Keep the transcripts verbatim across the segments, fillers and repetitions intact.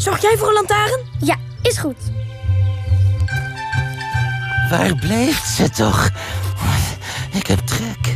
Zorg jij voor een lantaarn? Ja, is goed. Waar blijft ze toch? Ik heb trek.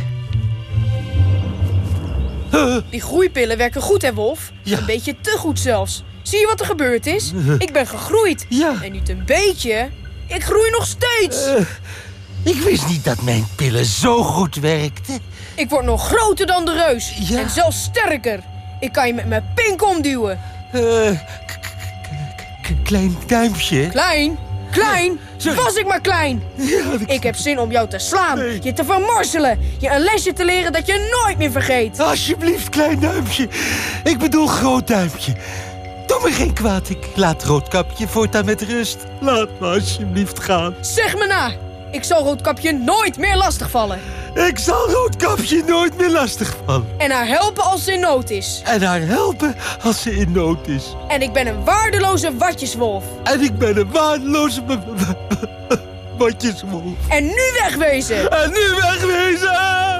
Uh. Die groeipillen werken goed, hè, Wolf? Ja. Een beetje te goed zelfs. Zie je wat er gebeurd is? Uh. Ik ben gegroeid. Ja. En niet een beetje. Ik groei nog steeds. Uh. Ik wist niet dat mijn pillen zo goed werkten. Ik word nog groter dan de reus. Ja. En zelfs sterker. Ik kan je met mijn pink omduwen. Uh, klein duimpje. Klein? Klein? Sorry. Was ik maar klein? Ja, ik... ik heb zin om jou te slaan, nee. je te vermorzelen, je een lesje te leren dat je nooit meer vergeet. Alsjeblieft, klein duimpje. Ik bedoel groot duimpje. Doe me geen kwaad, ik laat Roodkapje voortaan met rust. Laat me alsjeblieft gaan. Zeg me na, ik zal Roodkapje nooit meer lastigvallen. Ik zal Roodkapje nooit meer lastigvallen. En haar helpen als ze in nood is. En haar helpen als ze in nood is. En ik ben een waardeloze watjeswolf. En ik ben een waardeloze watjeswolf. En nu wegwezen. En nu wegwezen.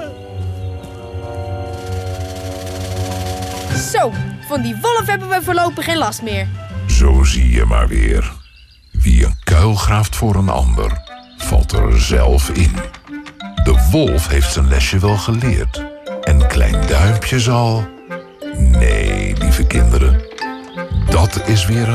Zo, van die wolf hebben we voorlopig geen last meer. Zo zie je maar weer. Wie een kuil graaft voor een ander, valt er zelf in. De wolf heeft zijn lesje wel geleerd. En Klein Duimpje zal... Nee, lieve kinderen, dat is weer een